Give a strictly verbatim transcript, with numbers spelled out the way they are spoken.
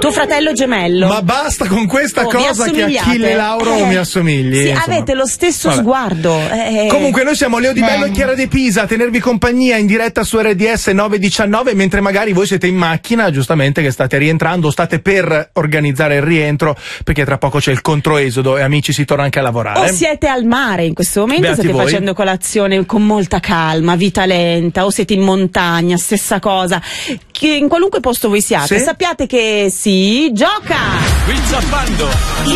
Tuo fratello gemello. Ma basta con questa oh, cosa che Achille Lauro eh, mi assomigli. Sì, insomma. avete lo stesso Vabbè. sguardo. Eh, Comunque noi siamo Leo Di Bello e Chiara De Pisa a tenervi compagnia in diretta su R D S nove diciannove, mentre magari voi siete in macchina, giustamente, che state rientrando, state per organizzare il rientro, perché tra poco c'è il controesodo e amici si torna anche a lavorare. O siete al mare in questo momento, Beati state voi. facendo colazione con molta calma, vita lenta, o siete in montagna, stessa cosa. Che in qualunque posto voi siate, Sì? sappiate che si gioca! Qui zappando!